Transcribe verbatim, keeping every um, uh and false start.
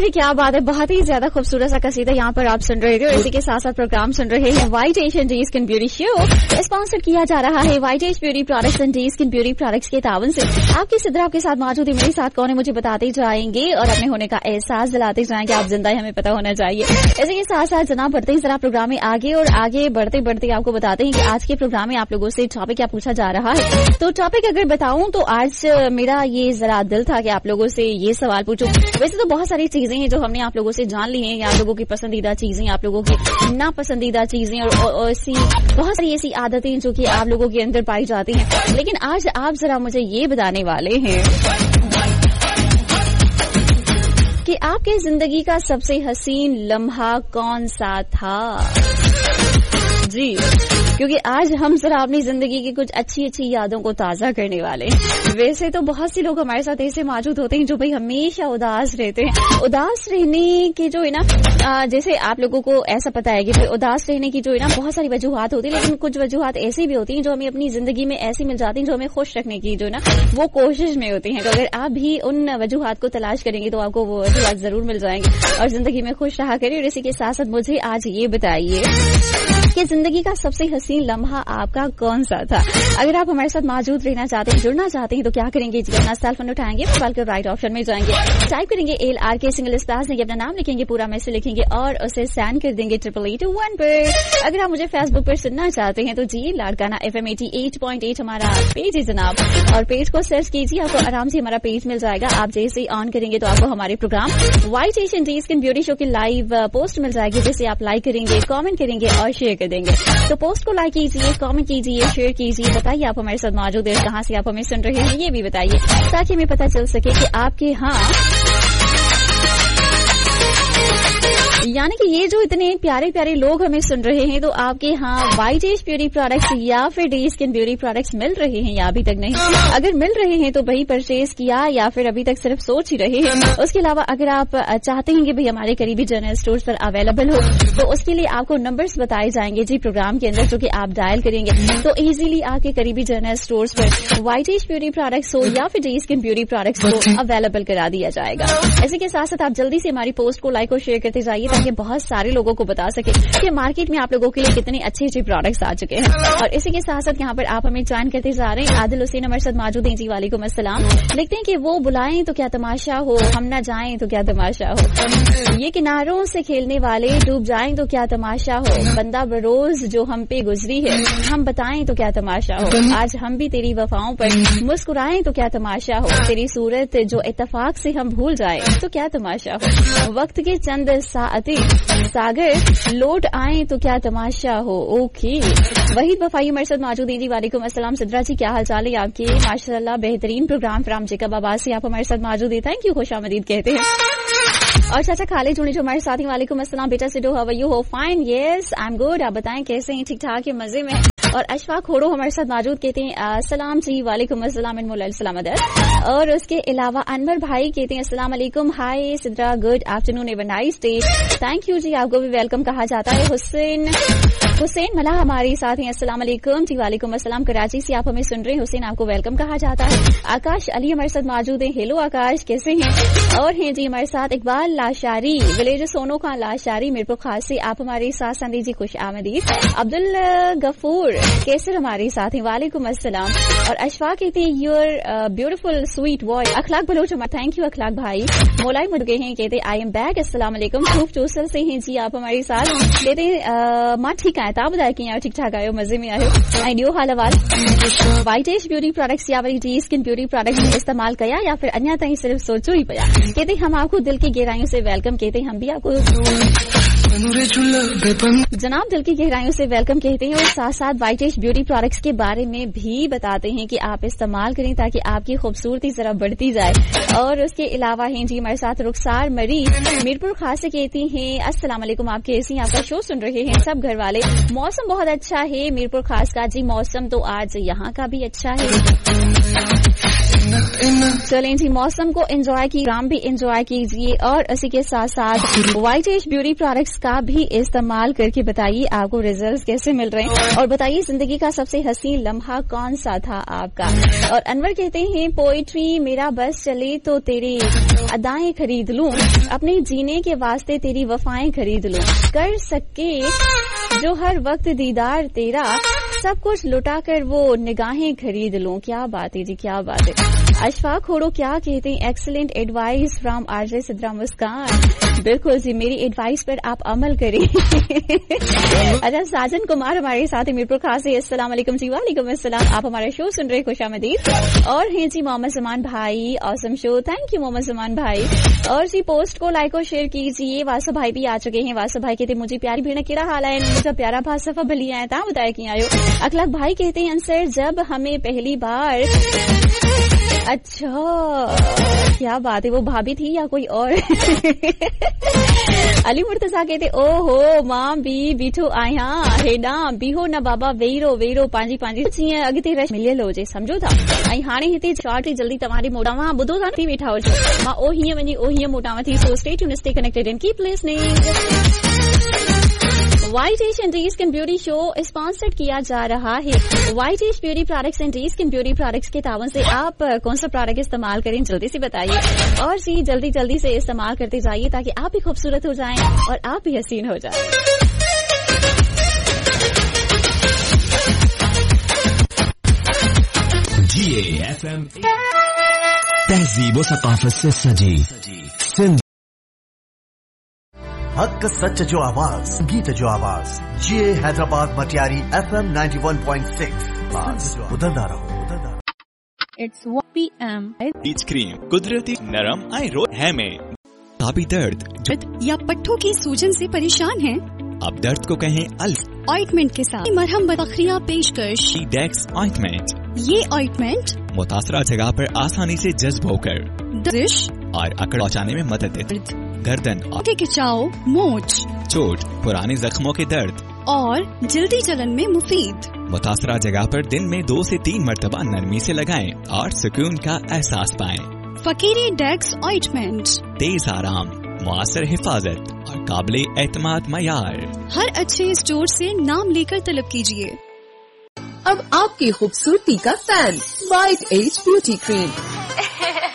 चलिए क्या बात है, बहुत ही ज्यादा खूबसूरत सा कसीदा यहाँ पर आप सुन रहे थे और इसी के साथ साथ प्रोग्राम सुन रहे हैं white Asian D skin beauty show sponsor किया जा रहा है white ash beauty products and D skin beauty products के तावन से। आपकी सिद्रा आपके साथ मौजूद है, मेरे साथ कौन है मुझे बताते जाएंगे और अपने होने का एहसास दिलाते जाएंगे। आप जिंदा हमें पता होना चाहिए। इसी के साथ साथ जनाब बढ़ते ही जरा प्रोग्राम में आगे और आगे बढ़ते बढ़ते आपको बताते हैं कि आज के प्रोग्राम में आप लोगों से टॉपिक क्या पूछा जा रहा है। तो टॉपिक अगर बताऊं तो आज मेरा ये जरा दिल था कि आप लोगों से ये सवाल पूछूं। वैसे तो बहुत सारी चीजें हैं जो हमने आप लोगों से जान ली हैं, आप लोगों की पसंदीदा चीजें, आप लोगों की नापसंदीदा चीजें और ऐसी बहुत सारी ऐसी आदतें जो कि आप लोगों के अंदर पाई जाती हैं। लेकिन आज आप जरा मुझे ये बताने वाले हैं कि आपके जिंदगी का सबसे हसीन लम्हा कौन सा था। जी, क्योंकि आज हम जरा अपनी जिंदगी की कुछ अच्छी अच्छी यादों को ताजा करने वाले हैं। वैसे तो बहुत से लोग हमारे साथ ऐसे मौजूद होते हैं जो भाई हमेशा उदास रहते हैं। उदास रहने की जो है ना, जैसे आप लोगों को ऐसा पता है कि उदास रहने की जो है ना बहुत सारी वजूहात होती है, लेकिन कुछ वजूहात ऐसी भी होती हैं जो हमें अपनी जिंदगी में ऐसी मिल जाती हैं जो हमें खुश रखने की जो है ना वो कोशिश में होती हैं। तो अगर आप भी उन वजूहात को तलाश करेंगे तो आपको वो वजूहात जरूर मिल जाएंगे और जिंदगी में खुश रहा करिए। और इसी के साथ साथ मुझे आज ये बताइए कि जिंदगी का सबसे हसीन लम्हा आपका कौन सा था। अगर आप हमारे साथ मौजूद रहना चाहते हैं, जुड़ना चाहते हैं तो क्या करेंगे जी, अपना सेल फोन उठाएंगे, मोबाइल के राइट ऑप्शन में जाएंगे, टाइप करेंगे एल आर के सिंगल स्पेस देंगे, अपना नाम लिखेंगे, पूरा मैसेज लिखेंगे और उसे सेंड कर देंगे ट्रिपल एट वन पर। अगर आप मुझे फेसबुक पर सुनना चाहते हैं तो जी Larkana F M eighty eight point eight हमारा पेज है जनाब, और पेज को सर्च कीजिए, आपको आराम से हमारा पेज मिल जाएगा। आप जैसे ही ऑन करेंगे तो आपको हमारे programme white Asian D skin beauty show की लाइव पोस्ट मिल जाएगी, जिसे आप लाइक करेंगे, कॉमेंट करेंगे और शेयर कर देंगे। तो पोस्ट को लाइक कीजिए, कमेंट कीजिए, शेयर कीजिए, बताइए आप हमारे साथ मौजूद हैं, कहां से आप हमें सुन रहे हैं ये भी बताइए, ताकि हमें पता चल सके कि आपके यहाँ यानी कि ये जो इतने प्यारे प्यारे लोग हमें सुन रहे हैं तो आपके यहाँ वाइट एश ब्यूटी प्रोडक्ट्स या फिर डी स्किन ब्यूटी प्रोडक्ट्स मिल रहे हैं या अभी तक नहीं। अगर मिल रहे हैं तो भाई परचेज किया या फिर अभी तक सिर्फ सोच ही रहे हैं। उसके अलावा अगर आप चाहते हैं कि भाई हमारे करीबी जनरल स्टोर्स पर अवेलेबल हो तो उसके लिए आपको नंबर्स बताए जाएंगे जी प्रोग्राम के अंदर, जो कि आप डायल करेंगे तो इजीली आपके करीबी जनरल स्टोर्स पर वाइट एश ब्यूटी प्रोडक्ट्स हो या फिर डी स्किन ब्यूटी प्रोडक्ट्स को अवेलेबल करा दिया जाएगा। इसी के साथ साथ आप जल्दी से हमारी पोस्ट को लाइक और शेयर करते जाइए ताकि बहुत सारे लोगों को बता सके कि मार्केट में आप लोगों के लिए कितने अच्छे अच्छे प्रोडक्ट्स आ चुके हैं। और इसी के साथ साथ यहाँ पर आप हमें ज्वाइन करते जा रहे हैं। आदिल हुसैन हमारे साथ मौजूद हैं जी, वालेकुम अस्सलाम। लिखते हैं कि वो बुलाएं तो क्या तमाशा हो, हम ना जाएं तो क्या तमाशा हो, ये किनारों से खेलने वाले डूब जाएं तो क्या तमाशा हो, बंदा बरोज जो हम पे गुजरी है हम बताएं तो क्या तमाशा हो, आज हम भी तेरी वफाओं पर मुस्कुराएं तो क्या तमाशा हो, तेरी सूरत जो इत्तेफाक से हम भूल जाए तो क्या तमाशा हो, वक्त के चंद साअते सागर लौट आए तो क्या तमाशा हो। ओके, वहीद वफाई हमारे साथ मौजूद है जी, वालेकुम अस्सलाम। सिद्रा जी क्या हाल चाल है आपके? माशाल्लाह बेहतरीन प्रोग्राम फ्राम जेकब आबाद से आप हमारे साथ मौजूद है, थैंक यू, खुशामदीद कहते हैं। और चाचा खाले जुड़े जो हमारे साथ ही, वालेकुम अस्सलाम बेटा सिडो, हाउ आर यू? हो fine, yes I am good, आप बताएं कैसे हैं? ठीक ठाक है, मजे में। और अशफाक खोड़ो हमारे साथ मौजूद कहते हैं सलाम जी, वालेकुम अस्सलाम सलाम अदर। और उसके अलावा अनवर भाई कहते हैं अस्सलाम वालेकुम, हाय Sidra, good afternoon, have a nice day, thank you जी, आपको भी वेलकम कहा जाता है। हुसैन हुसैन मला हमारे साथ हैं, अस्सलाम वालेकुम जी, वालेकुम अस्सलाम, कराची से आप हमें सुन रहे हैं, हुसैन आपको वेलकम कहा जाता है। आकाश अली हमारे साथ मौजूद हैं, हेलो आकाश कैसे हैं? और हैं जी हमारे साथ इकबाल लाशारी, विलेज सोनो खान लाशारी मीरपुर खास से आप हमारे साथ संदी जी, खुश आमदीद। अब्दुल गफूर कैसर हमारे साथ हैं, वालेकुम अस्सलाम। और अशफाक कहते हैं your beautiful sweet voice. Akhlaq Bloch, thank you अखलाक भाई। मोलाई मुर्गे हैं कहते आई एम बैक, अस्सलाम वालेकुम। खूब चौसल से हैं जी आप हमारे साथ, कहते हैं माँ ठीक है, ता बताया कि यार ठीक ठाक आयो, मजे में आयो, आइडियो हाल हवाल। वाइट एश ब्यूटी प्रोडक्ट्स या वाली डी स्किन ब्यूटी प्रोडक्ट्स इस्तेमाल किया या फिर अन्य तहीं सिर्फ सोचो ही पया। कहते हम आपको दिल की गहराइयों से वेलकम कहते हैं, हम भी आपको जनाब दिल की गहराइयों से वेलकम कहते हैं। और साथ साथ वाइट एश ब्यूटी प्रोडक्ट्स के बारे में भी बताते हैं कि आप इस्तेमाल करें ताकि आपकी खूबसूरती जरा बढ़ती जाए। और उसके अलावा हैं जी हमारे साथ रुखसार मरी मीरपुर खास से कहती हैं अस्सलाम वालेकुम, आप कैसी हैं? आपका शो सुन रहे हैं सब घर वाले। मौसम बहुत अच्छा है मीरपुर खास का जी, मौसम तो आज यहाँ का भी अच्छा है। चलें जी, मौसम को एंजॉय की, काम भी एंजॉय कीजिए और इसी के साथ साथ वाइटेज ब्यूटी प्रोडक्ट्स का भी इस्तेमाल करके बताइए आपको रिजल्ट्स कैसे मिल रहे हैं और बताइए जिंदगी का सबसे हसीन लम्हा कौन सा था आपका। और अनवर कहते हैं पोइट्री, मेरा बस चले तो तेरी अदाएं खरीद लूं, अपने जीने के वास्ते तेरी वफाएं खरीद लूं, कर सके जो हर वक्त दीदार तेरा, सब कुछ लुटा कर वो निगाहें खरीद लूं। क्या बात है जी, क्या बात है। अशफाक खोड़ो क्या कहते हैं, excellent advice from RJ Sidra मुस्कान। बिल्कुल जी, मेरी एडवाइस पर आप अमल करें। अच्छा, साजन कुमार हमारे साथ मीरपुर खास से, अस्सलाम वालेकुम जी। वालेकुम अस्सलाम। आप हमारा शो सुन रहे, खुशामदीद। और हैं जी मोहम्मद जमान भाई, awesome show, thank you Mohammad Zaman भाई। और जी पोस्ट को लाइक और शेयर कीजिए। वासु भाई भी आ चुके हैं। वासु भाई कहते मुझे प्यारी भीड़ केड़ा हाल है, मुझे प्यारा भा सफा भली आया था, बताया कि आयो। अखलाक भाई कहते हैं अंसर, जब हमें पहली बार, अच्छा क्या बात है, वो भाभी थी या कोई और। अली मुर्तजा कहते ओ हो मां बी बीठो आया हेडा बीहो न बाबा वेरो वेरो पांजी पांजी जीअं अॻिते रश मिलियल हुजे, सम्झो था। ऐं हाणे हिते शॉर्ट जल्दी तव्हांजी मोटावा ॿुधो था न, वेठा हुजो, मां ओ हीअं वञी ओ हीअं मोटावा थी। So stay tuned, stay connected and keep listening. वाइटेज and D skin beauty show sponsored किया जा रहा है वाइटेज beauty products and D skin beauty products के तावन से। आप कौन सा प्रोडक्ट इस्तेमाल करें, जल्दी से बताइए और जी जल्दी जल्दी से इस्तेमाल करते जाइए ताकि आप भी खूबसूरत हो जाएं और आप भी हसीन हो जाएं। जी एफ एम तहजीब सकाफत से सजी सिंध, हक सच जो आवाज, गीत जो आवाज, जी Hyderabad Matiari F M ninety one point six. उधरदा रहो, उधरदा रहो। It's one p m beach cream कुदरती नरम आई रो है में काफी दर्द या पट्टों की सूजन से परेशान हैं? अब दर्द को कहें अल्स ऑइंटमेंट के साथ मरहम बखरिया पेशकश। डेक्स ऑइंटमेंट, ये ऑइंटमेंट मुतासरा जगह पर आसानी से जज्ब होकर दर्द और अकड़ पहुँचाने में मदद देती। गर्दन और खिंचाव, मोच, चोट, पुराने जख्मों के दर्द और जल्दी जलन में मुफीद। मुतासरा जगह पर दिन में दो से तीन मरतबा नरमी से लगाएं और सुकून का एहसास पाएं। फकीरी डेक्स ऑइंटमेंट, तेज आराम, मुआसर हिफाजत और काबिल एतमाद मयार। हर अच्छे स्टोर से नाम लेकर तलब कीजिए। अब आपकी खूबसूरती का fan white as beauty cream.